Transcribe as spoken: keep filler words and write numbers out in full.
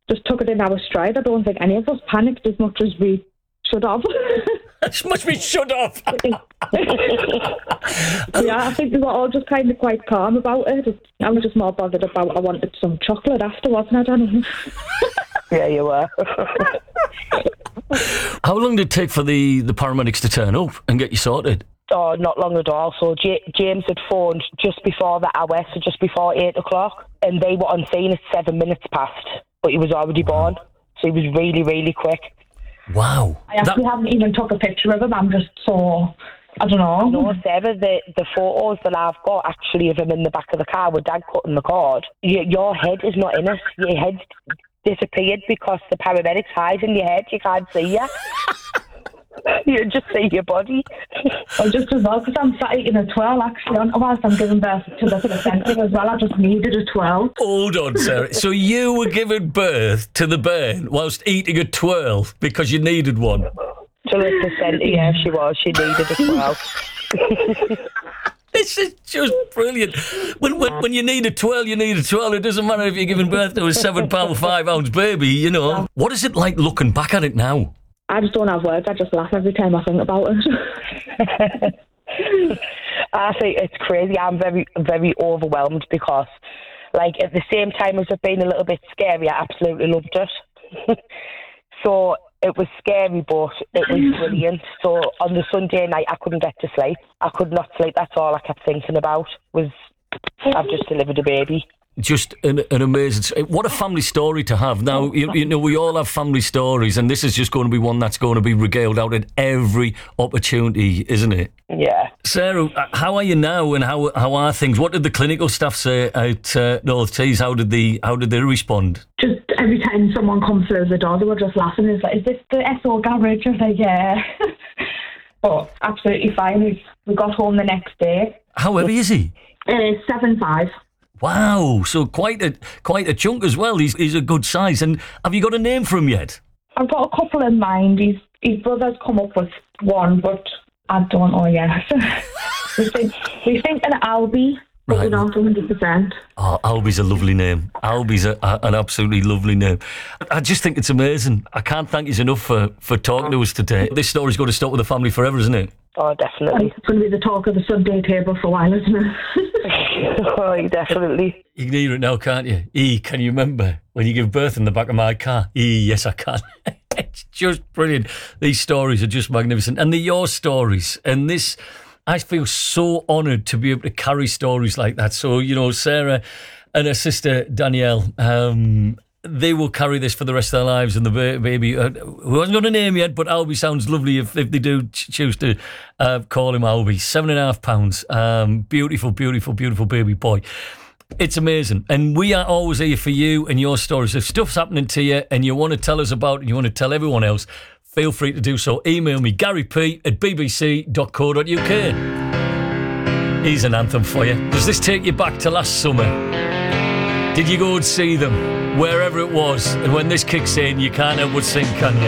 just took it in our stride. I don't think any of us panicked as much as we should have. As much as we should have. Yeah, I think we were all just kind of quite calm about it. I was just more bothered about I wanted some chocolate after, wasn't I, Danny? Yeah, you were. How long did it take for the, the paramedics to turn up and get you sorted? Oh, not long at all. So J- James had phoned just before the hour, so just before eight o'clock, and they were on scene at seven minutes past, but he was already born, so he was really, really quick. Wow. I actually that... haven't even took a picture of him. I'm just so, I don't know. No, Sarah, the, the photos that I've got actually of him in the back of the car with Dad cutting the cord, your, your head is not in it. Your head's disappeared because the paramedics hide in your head. You can't see you. You just see your body. Well, just as well, because I'm sat eating a twirl, actually. Whilst I'm giving birth to the placenta as well, I just needed a twirl. Hold on, Sarah. So you were giving birth to the bairn whilst eating a twirl because you needed one? To the placenta, yeah, she was. She needed a twirl. This is just brilliant. When, when when you need a twirl, you need a twirl. It doesn't matter if you're giving birth to a seven pound five ounce baby, you know. What is it like looking back at it now? I just don't have words. I just laugh every time I think about it. I think it's crazy. I'm very, very overwhelmed because, like, at the same time as it being a little bit scary, I absolutely loved it. So it was scary, but it was brilliant. So on the Sunday night, I couldn't get to sleep. I could not sleep. That's all I kept thinking about was I've just delivered a baby. Just an, an amazing... What a family story to have. Now, you, you know, we all have family stories, and this is just going to be one that's going to be regaled out at every opportunity, isn't it? Yeah. Sarah, how are you now, and how how are things? What did the clinical staff say at uh, North Tees? How did the how did they respond? Just every time someone comes through the door, they were just laughing. It's like, is this the S O garage? I was like, yeah. But absolutely fine. We, we got home the next day. How heavy is he? Uh, seven five. Wow, so quite a quite a chunk as well. He's he's a good size. And have you got a name for him yet? I've got a couple in mind. His his brother's come up with one, but I don't know yet. we think we think an Albie, but right. We're not one hundred percent. Oh, Albie's a lovely name. Albie's a, a, an absolutely lovely name. I just think it's amazing. I can't thank you enough for, for talking to us today. This story's going to stop with the family forever, isn't it? Oh, definitely. It's going to be the talk of the Sunday table for a while, isn't it? Oh, definitely. You can hear it now, can't you? E, can you remember when you give birth in the back of my car? E, yes, I can. It's just brilliant. These stories are just magnificent. And they're your stories. And this, I feel so honoured to be able to carry stories like that. So, you know, Sarah and her sister Danielle, um, they will carry this for the rest of their lives. And the baby, uh, who hasn't got a name yet, but Albie sounds lovely if, if they do ch- choose to uh, call him Albie. Seven and a half pounds. Um, beautiful, beautiful, beautiful baby boy. It's amazing. And we are always here for you and your stories. If stuff's happening to you and you want to tell us about it and you want to tell everyone else, feel free to do so. Email me, Gary P at b b c dot co dot u k. Here's an anthem for you. Does this take you back to last summer? Did you go and see them? Wherever it was, and when this kicks in, you can't help but sing, can you?